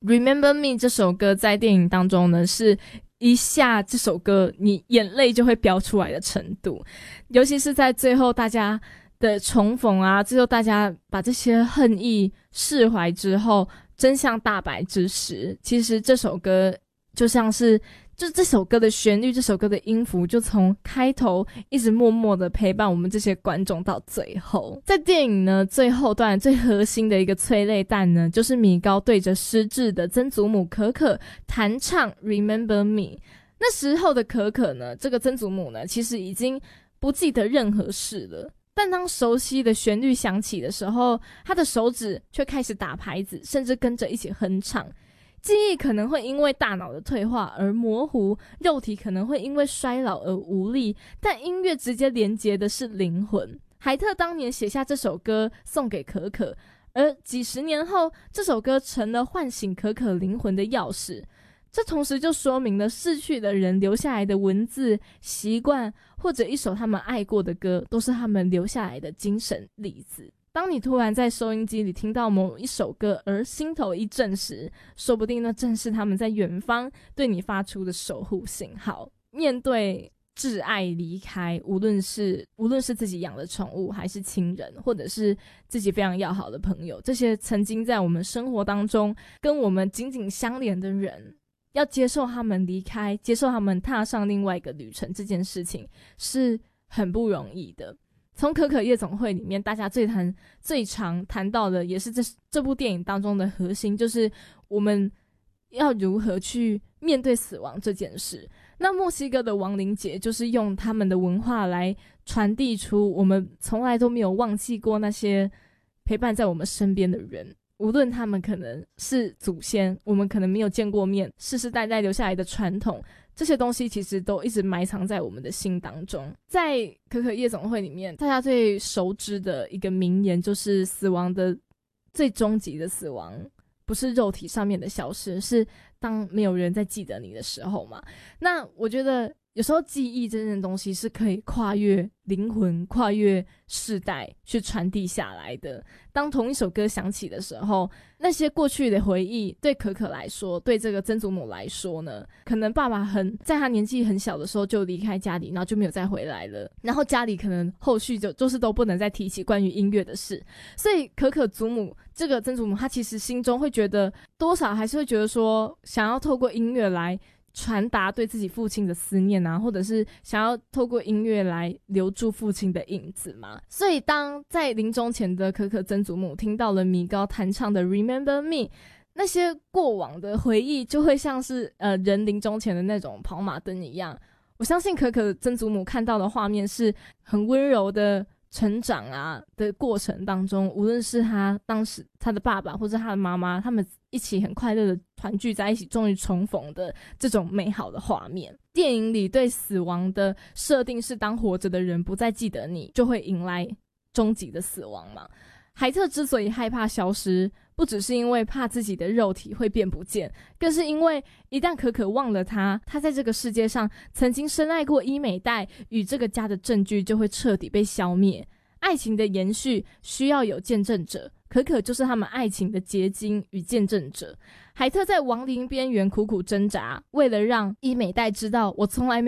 Remember Me 这首歌在电影当中呢，是一下这首歌你眼泪就会飙出来的程度，尤其是在最后大家的重逢啊，最后大家把这些恨意释怀之后，真相大白之时，其实这首歌就像是就这首歌的旋律，这首歌的音符就从开头一直默默的陪伴我们这些观众到最后。在电影呢最后段最核心的一个催泪弹呢，就是米高对着失智的曾祖母可可弹唱 Remember Me。 那时候的可可呢，这个曾祖母呢，其实已经不记得任何事了，但当熟悉的旋律响起的时候，她的手指却开始打拍子，甚至跟着一起哼唱。记忆可能会因为大脑的退化而模糊，肉体可能会因为衰老而无力，但音乐直接连接的是灵魂。海特当年写下这首歌送给可可，而几十年后，这首歌成了唤醒可可灵魂的钥匙。这同时就说明了逝去的人留下来的文字、习惯，或者一首他们爱过的歌，都是他们留下来的精神粒子。当你突然在收音机里听到某一首歌而心头一震时，说不定那正是他们在远方对你发出的守护信号。面对挚爱离开，无论是自己养的宠物，还是亲人，或者是自己非常要好的朋友，这些曾经在我们生活当中跟我们紧紧相连的人，要接受他们离开，接受他们踏上另外一个旅程，这件事情是很不容易的。从可可夜总会里面大家最常谈到的，也是这部电影当中的核心，就是我们要如何去面对死亡这件事。那墨西哥的亡灵节就是用他们的文化来传递出我们从来都没有忘记过那些陪伴在我们身边的人，无论他们可能是祖先，我们可能没有见过面，世世代代留下来的传统，这些东西其实都一直埋藏在我们的心当中。在可可夜总会里面，大家最熟知的一个名言就是死亡的最终极的死亡不是肉体上面的消失，是当没有人在记得你的时候嘛。那我觉得有时候记忆这件东西是可以跨越灵魂、跨越世代去传递下来的。当同一首歌响起的时候，那些过去的回忆对可可来说，对这个曾祖母来说呢，可能爸爸在他年纪很小的时候就离开家里，然后就没有再回来了，然后家里可能后续就是都不能再提起关于音乐的事，所以可可祖母这个曾祖母，她其实心中会觉得多少还是会觉得说，想要透过音乐来传达对自己父亲的思念啊，或者是想要透过音乐来留住父亲的影子嘛。所以当在临终前的可可曾祖母听到了米高弹唱的 Remember Me， 那些过往的回忆就会像是人临终前的那种跑马灯一样。我相信可可曾祖母看到的画面是很温柔的成长啊的过程当中，无论是他当时他的爸爸或者他的妈妈，他们一起很快乐的团聚在一起，终于重逢的这种美好的画面。电影里对死亡的设定是，当活着的人不再记得你，就会迎来终极的死亡嘛。海特之所以害怕消失，不只是因为怕自己的肉体会变不见，更是因为一旦可可忘了他在这个世界上曾经深爱过伊美代与这个家的证据就会彻底被消灭。爱情的延续需要有见证者，可可就是他们爱情的结晶与见证者。海特在亡灵边缘苦苦挣扎，为了让伊美代知道我从来没